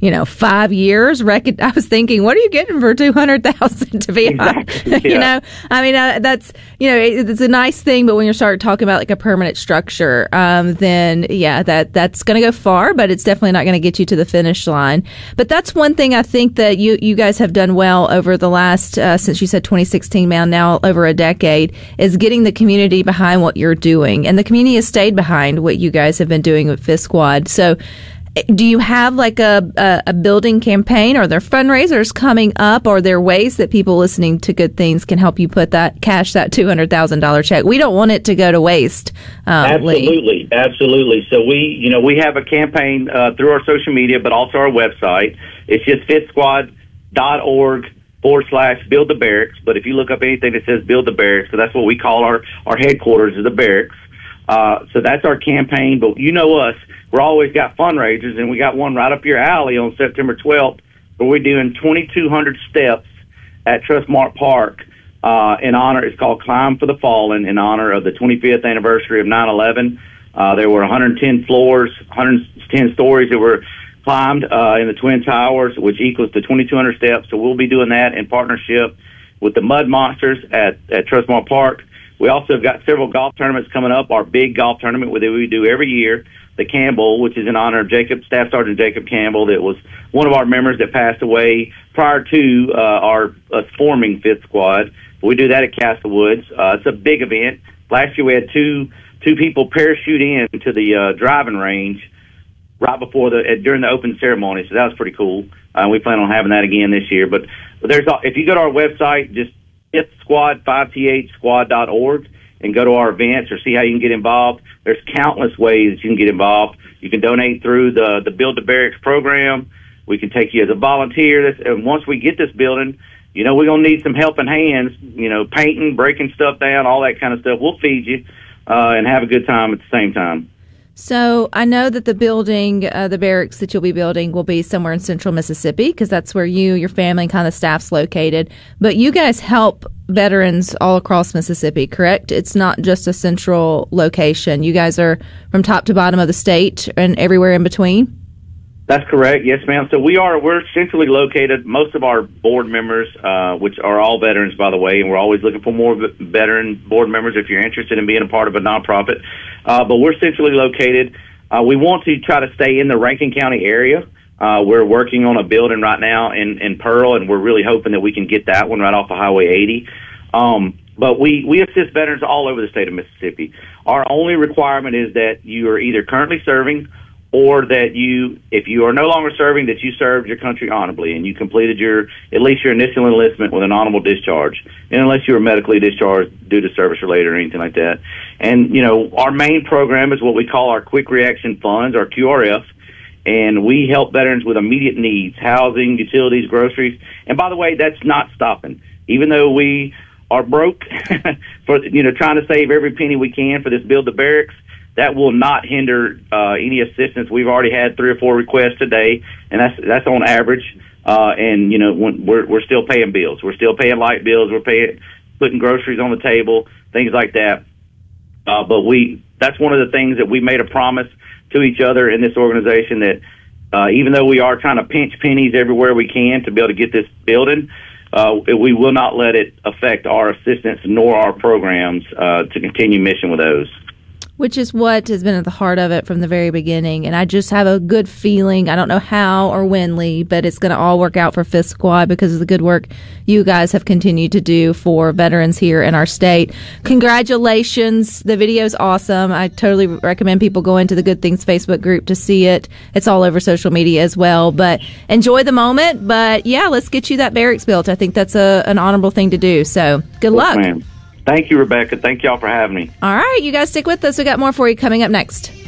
5 years. I was thinking, what are you getting for $200,000 to be exactly, honest? yeah. That's, it's a nice thing, but when you start talking about like a permanent structure, then that's going to go far, but it's definitely not going to get you to the finish line. But that's one thing I think that you guys have done well over the last, since you said 2016, now over a decade, is getting the community behind what you're doing. And the community has stayed behind what you guys have been doing with Fifth Squad. So do you have like a building campaign? Are there fundraisers coming up? Or are there ways that people listening to Good Things can help you cash that $200,000 check? We don't want it to go to waste. Absolutely. So we have a campaign through our social media, but also our website. It's just fifthsquad.org/build the barracks. But if you look up anything that says build the barracks, so that's what we call our headquarters is the barracks. So that's our campaign. But you know us. We're always got fundraisers, and we got one right up your alley on September 12th where we're doing 2,200 steps at Trustmark Park in honor. It's called Climb for the Fallen in honor of the 25th anniversary of 9/11. There were 110 floors, 110 stories that were climbed in the Twin Towers, which equals to 2,200 steps. So we'll be doing that in partnership with the Mud Monsters at Trustmark Park. We also have got several golf tournaments coming up. Our big golf tournament that we do every year, the Campbell, which is in honor of Staff Sergeant Jacob Campbell, that was one of our members that passed away prior to us forming Fifth Squad. We do that at Castlewoods. It's a big event. Last year we had two people parachute into the driving range right before during the open ceremony, so that was pretty cool. We plan on having that again this year. But if you go to our website, just Fifth Squad, 5th squad.org, and go to our events or see how you can get involved. There's countless ways that you can get involved. You can donate through the Build the Barracks program. We can take you as a volunteer. And once we get this building, we're going to need some helping hands, painting, breaking stuff down, all that kind of stuff. We'll feed you and have a good time at the same time. So I know that the building, the barracks that you'll be building will be somewhere in central Mississippi because that's where your family, and kind of staff's located. But you guys help veterans all across Mississippi, correct? It's not just a central location. You guys are from top to bottom of the state and everywhere in between? That's correct. Yes, ma'am. So we're centrally located. Most of our board members, which are all veterans, by the way, and we're always looking for more veteran board members if you're interested in being a part of a nonprofit. But we're centrally located. We want to try to stay in the Rankin County area. We're working on a building right now in Pearl, and we're really hoping that we can get that one right off of Highway 80. But we assist veterans all over the state of Mississippi. Our only requirement is that you are either currently serving or that if you are no longer serving, that you served your country honorably and you completed at least your initial enlistment with an honorable discharge, and unless you were medically discharged due to service related or anything like that. And, our main program is what we call our Quick Reaction Funds, our QRF, and we help veterans with immediate needs, housing, utilities, groceries. And by the way, that's not stopping. Even though we are broke for, trying to save every penny we can for this Build the Barracks, that will not hinder any assistance. We've already had 3 or 4 requests today, and that's on average. And we're still paying bills. We're still paying light bills. We're putting groceries on the table, things like that. But that's one of the things that we made a promise to each other in this organization that even though we are trying to pinch pennies everywhere we can to be able to get this building, we will not let it affect our assistance nor our programs to continue mission with those. Which is what has been at the heart of it from the very beginning. And I just have a good feeling, I don't know how or when, Lee, but it's going to all work out for Fifth Squad because of the good work you guys have continued to do for veterans here in our state. Congratulations. The video is awesome. I totally recommend people go into the Good Things Facebook group to see it. It's all over social media as well. But enjoy the moment. But, yeah, let's get you that barracks built. I think that's an honorable thing to do. So good luck. Ma'am. Thank you, Rebecca. Thank y'all for having me. All right. You guys stick with us. We got more for you coming up next.